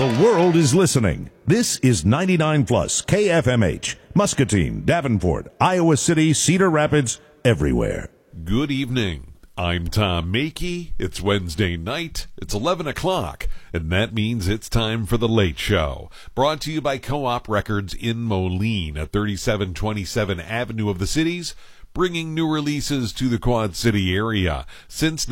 The world is listening. This is 99 Plus KFMH, Muscatine, Davenport, Iowa City, Cedar Rapids, everywhere. Good evening. I'm Tom Makey. It's Wednesday night. It's 11 o'clock, and that means it's time for The Late Show. Brought to you by Co-op Records in Moline at 3727 Avenue of the Cities, bringing new releases to the Quad City area since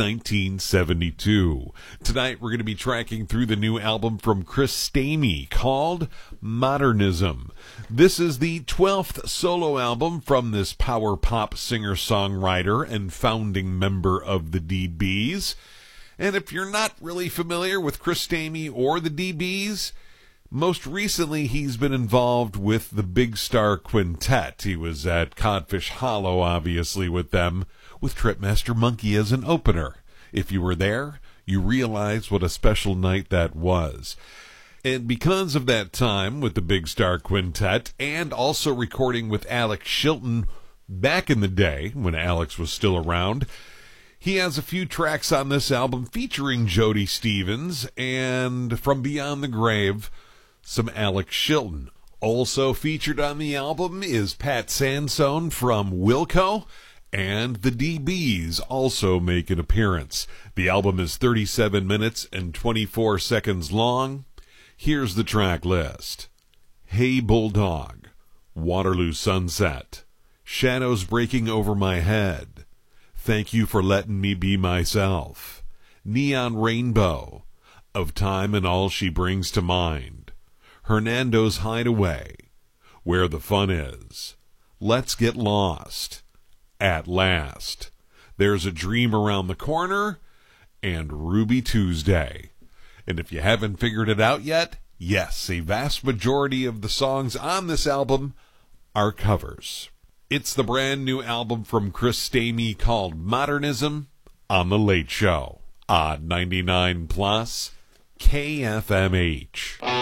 1972. Tonight we're going to be tracking through the new album from Chris Stamey called Modernism. This is the 12th solo album from this power pop singer-songwriter and founding member of the DBs. And if you're not really familiar with Chris Stamey or the DBs, most recently, he's been involved with the Big Star Quintet. He was at Codfish Hollow, obviously, with them, with Tripmaster Monkey as an opener. If you were there, you realize what a special night that was. And because of that time with the Big Star Quintet, and also recording with Alex Chilton back in the day, when Alex was still around, he has a few tracks on this album featuring Jody Stevens, and From Beyond the Grave, some Alex Chilton. Also featured on the album is Pat Sansone from Wilco, and the DBs also make an appearance. The album is 37 minutes and 24 seconds long. Here's the track list: Hey Bulldog, Waterloo Sunset, Shadows Breaking Over My Head, Thank You for Letting Me Be Myself, Neon Rainbow, Of Time and All She Brings to Mind, Hernando's Hideaway, Where the Fun Is, Let's Get Lost, At Last, There's a Dream Around the Corner, and Ruby Tuesday. And if you haven't figured it out yet, yes, a vast majority of the songs on this album are covers. It's the brand new album from Chris Stamey called Modernism on The Late Show on 99 Plus KFMH.